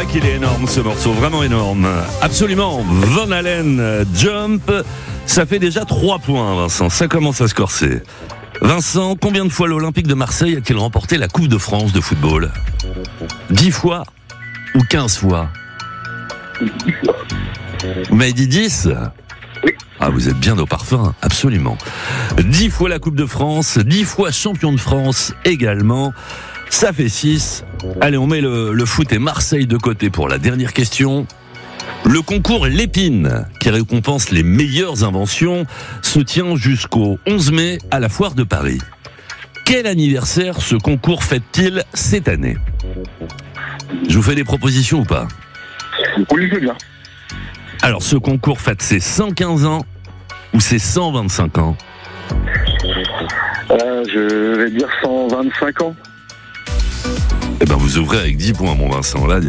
qu'il est énorme ce morceau, vraiment énorme. Absolument, Van Halen, Jump, ça fait déjà 3 points Vincent, ça commence à se corser. Vincent, combien de fois l'Olympique de Marseille a-t-il remporté la Coupe de France de football ? 10 fois ou 15 fois ? Vous m'avez dit 10 ? Oui. Ah, vous êtes bien au parfum, absolument. 10 fois la Coupe de France, 10 fois champion de France également. Ça fait 6. Allez, on met le foot et Marseille de côté pour la dernière question. Le concours Lépine, qui récompense les meilleures inventions, se tient jusqu'au 11 mai à la Foire de Paris. Quel anniversaire ce concours fête-t-il cette année ? Je vous fais des propositions ou pas ? Oui, je veux bien. Alors, ce concours fête ses 115 ans ou ses 125 ans ? Je vais dire 125 ans. Eh ben, vous ouvrez avec 10 points, mon Vincent, là.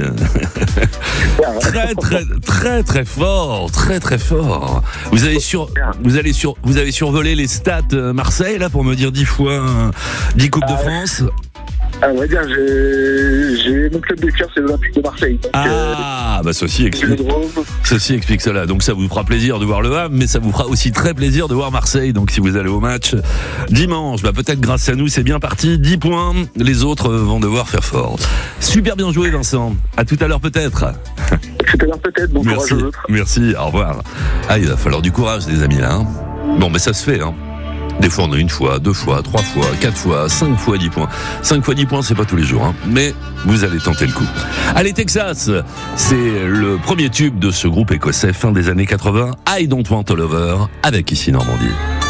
Très fort, très fort. Vous avez survolé les stats Marseille, là, pour me dire 10 fois 10 Coupes de France. On va dire, j'ai mon club de cœur, c'est l'Olympique de Marseille. Donc, bah ceci explique cela. Donc ça vous fera plaisir de voir le Havre, mais ça vous fera aussi très plaisir de voir Marseille. Donc si vous allez au match dimanche, peut-être grâce à nous, c'est bien parti. 10 points, les autres vont devoir faire fort. Super bien joué Vincent. À tout à l'heure peut-être. Tout à l'heure peut-être, bon courage aux autres. Merci, au revoir. Il va falloir du courage les amis là. Bon, mais ça se fait. Des fois on a 1 fois, 2 fois, 3 fois, 4 fois, 5 fois 10 points. 5 fois 10 points, c'est pas tous les jours, mais vous allez tenter le coup. Allez, Texas, c'est le premier tube de ce groupe écossais fin des années 80, I Don't Want a Lover, avec Ici Normandie.